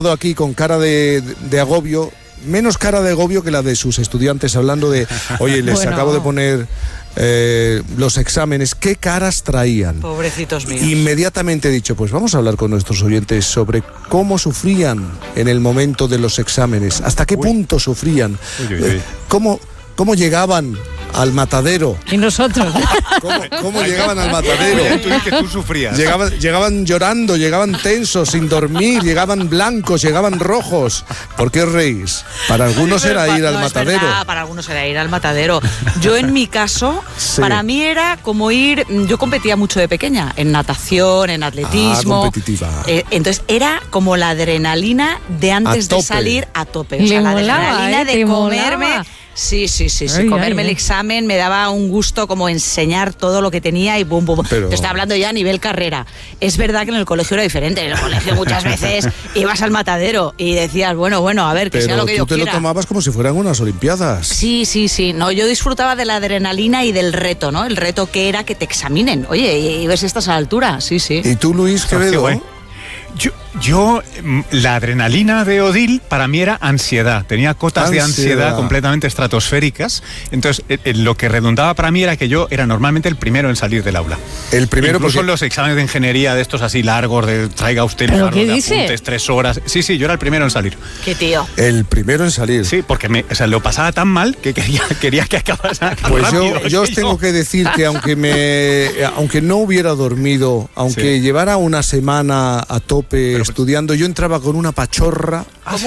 Aquí con cara de agobio, menos cara de agobio que la de sus estudiantes, hablando de, oye, les acabo de poner los exámenes, ¿qué caras traían? Pobrecitos míos. Inmediatamente he dicho, pues vamos a hablar con nuestros oyentes sobre cómo sufrían en el momento de los exámenes, hasta qué punto sufrían, cómo llegaban al matadero. Y nosotros. ¿Cómo llegaban al matadero? Que tú sufrías. Llegaban llorando, llegaban tensos, sin dormir, llegaban blancos, llegaban rojos. ¿Por qué os reís? Para algunos era ir al matadero. Verdad, para algunos era ir al matadero. Yo en mi caso, para mí era como ir... Yo competía mucho de pequeña, en natación, en atletismo. Competitiva. Entonces era como la adrenalina de antes de salir a tope. O sea, la adrenalina de comerme... Sí, comerme el examen me daba un gusto como enseñar todo lo que tenía y bum, bum. Te estoy hablando ya a nivel carrera. Es verdad que en el colegio era diferente. En el colegio muchas veces ibas al matadero y decías, bueno, a ver, que sea lo que yo quiera. Pero tú te lo tomabas como si fueran unas olimpiadas. Sí. No, yo disfrutaba de la adrenalina y del reto, ¿no? El reto que era que te examinen. Oye, y ves estas alturas, sí. ¿Y tú, Luis Quevedo? Yo, la adrenalina de Odil para mí era ansiedad. Tenía cotas de ansiedad completamente estratosféricas. Entonces, lo que redundaba para mí era que yo era normalmente el primero en salir del aula. El primero, incluso en los exámenes de ingeniería de estos así largos, de traiga usted el carro de apuntes, 3 horas. Sí, yo era el primero en salir. ¿Qué tío? El primero en salir. Sí, porque lo pasaba tan mal que quería que acabara pues rápido. Yo os tengo que decir que aunque no hubiera dormido, aunque llevara una semana a tope estudiando, yo entraba con una pachorra,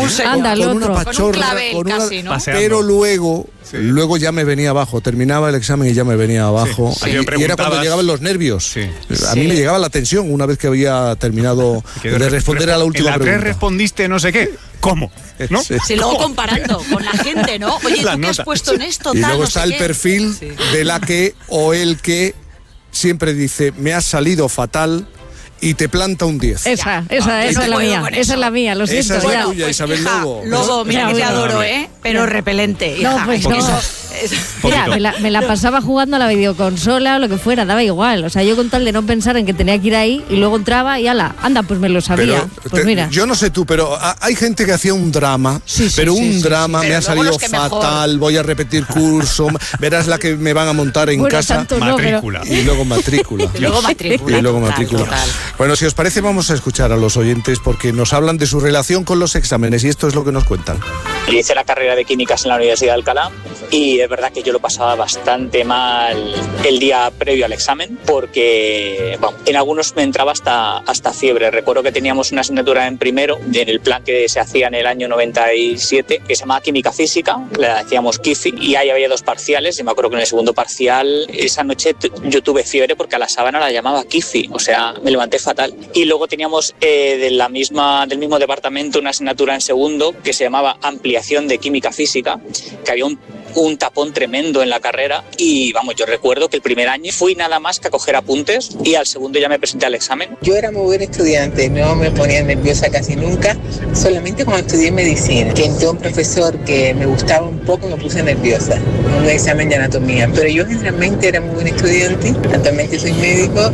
pero luego ya me venía abajo, terminaba el examen y ya me venía abajo. Y era cuando llegaban los nervios. A mí me llegaba la tensión una vez que había terminado de responder a la última pregunta. En la 3 respondiste no sé qué. ¿Cómo? ¿No? Sí, luego comparando con la gente, ¿no? Oye, ¿tú qué has puesto en esto? Y luego está el perfil de la que o el que siempre dice, me ha salido fatal, y te planta un 10. Esa es la mía. Esa es la mía, lo siento. Esa es la tuya, Isabel Lobo. Lobo, mira que te adoro, pero repelente. No, pues no. Mira, me la pasaba jugando a la videoconsola o lo que fuera, daba igual. O sea, yo con tal de no pensar en que tenía que ir ahí y luego entraba y ala, anda, pues me lo sabía. Pues mira. Yo no sé tú, pero hay gente que hacía un drama, drama, me ha salido fatal, voy a repetir curso, verás la que me van a montar en casa. Matrícula. Y luego matrícula. Y luego matrícula. Total. Bueno, si os parece, vamos a escuchar a los oyentes porque nos hablan de su relación con los exámenes y esto es lo que nos cuentan. Yo hice la carrera de químicas en la Universidad de Alcalá y es verdad que yo lo pasaba bastante mal el día previo al examen porque en algunos me entraba hasta fiebre. Recuerdo que teníamos una asignatura en primero en el plan que se hacía en el año 97 que se llamaba química física, la hacíamos KIFI y ahí había 2 parciales y me acuerdo que en el segundo parcial esa noche yo tuve fiebre porque a la sábana la llamaba KIFI, o sea, me levanté fatal. Y luego teníamos del mismo departamento una asignatura en segundo que se llamaba ampliación de química física, que había un tapón tremendo en la carrera y yo recuerdo que el primer año fui nada más que a coger apuntes y al segundo ya me presenté al examen. Yo era muy buen estudiante, no me ponía nerviosa casi nunca, solamente cuando estudié medicina, que entró un profesor que me gustaba un poco me puse nerviosa, un examen de anatomía, pero yo generalmente era muy buen estudiante, actualmente soy médico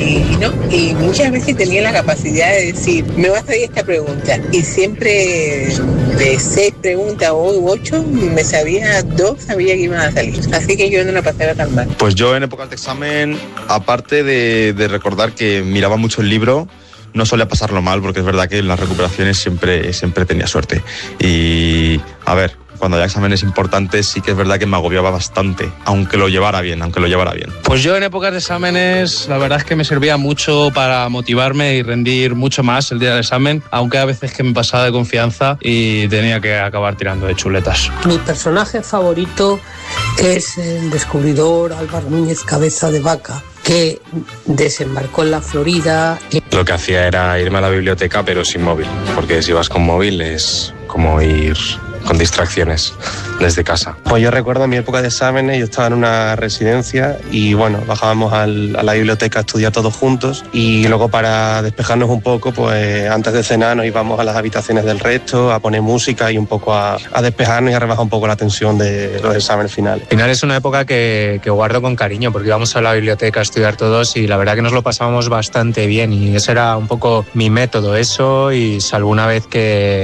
y muchas veces tenía la capacidad de decir, me va a salir esta pregunta y siempre de 6 preguntas o 8 me sabía 2, sabía que iban a salir, así que yo no la pasaba tan mal. Pues yo en épocas de examen, aparte de recordar que miraba mucho el libro, no solía pasarlo mal porque es verdad que en las recuperaciones siempre tenía suerte y a ver, cuando había exámenes importantes sí que es verdad que me agobiaba bastante, aunque lo llevara bien. Pues yo en épocas de exámenes la verdad es que me servía mucho para motivarme y rendir mucho más el día del examen, aunque a veces que me pasaba de confianza y tenía que acabar tirando de chuletas. Mi personaje favorito es el descubridor Álvaro Núñez Cabeza de Vaca, que desembarcó en la Florida. Lo que hacía era irme a la biblioteca pero sin móvil, porque si vas con móvil es como ir con distracciones desde casa. Pues yo recuerdo en mi época de exámenes, yo estaba en una residencia y bueno, bajábamos a la biblioteca a estudiar todos juntos y luego para despejarnos un poco, pues antes de cenar nos íbamos a las habitaciones del resto a poner música y un poco a despejarnos y a rebajar un poco la tensión de los exámenes finales. Al final es una época que guardo con cariño porque íbamos a la biblioteca a estudiar todos y la verdad que nos lo pasábamos bastante bien y ese era un poco mi método, eso, y salvo una vez que